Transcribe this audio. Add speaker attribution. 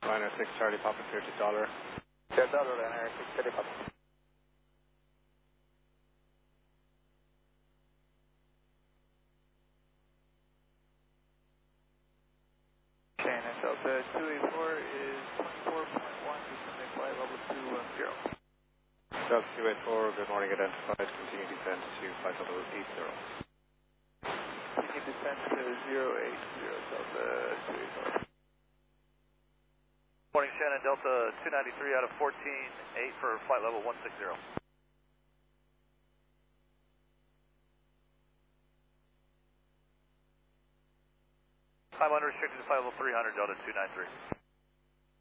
Speaker 1: Liner 6 Charlie Papa clear to dollar.
Speaker 2: Clear dollar, Liner 6 Charlie Papa.
Speaker 3: KNS Delta 284 is 24.1, descending flight level 210.
Speaker 1: Delta 284, good morning, identified, continue descent to flight level 80.
Speaker 3: Continue descent to 080, Delta 284.
Speaker 4: Morning, Shannon, Delta 293 out of 14.8 for flight level 160. Time unrestricted to flight level 300, Delta 293.